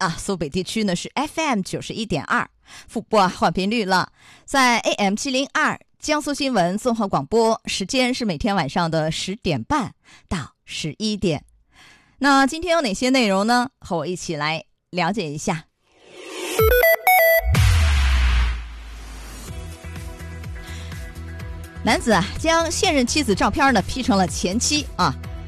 苏北地区呢是 FM 91.2，复播换频率了，在 AM 702江苏新闻综合广播，时间是每天晚上的10点半到11点。那今天有哪些内容呢？和我一起来了解一下。男子将现任妻子照片呢 P 成了前妻